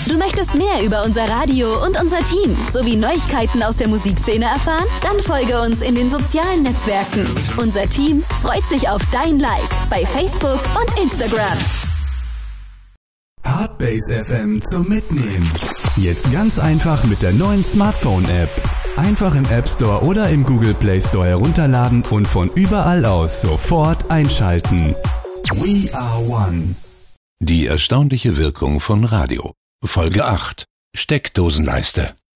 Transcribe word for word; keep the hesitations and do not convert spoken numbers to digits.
Du möchtest mehr über unser Radio und unser Team sowie Neuigkeiten aus der Musikszene erfahren? Dann folge uns in den sozialen Netzwerken. Unser Team freut sich auf dein Like bei Facebook und Instagram. Hardbase F M zum Mitnehmen. Jetzt ganz einfach mit der neuen Smartphone-App. Einfach im App Store oder im Google Play Store herunterladen und von überall aus sofort einschalten. We are one. Die erstaunliche Wirkung von Radio. Folge acht. Steckdosenleiste.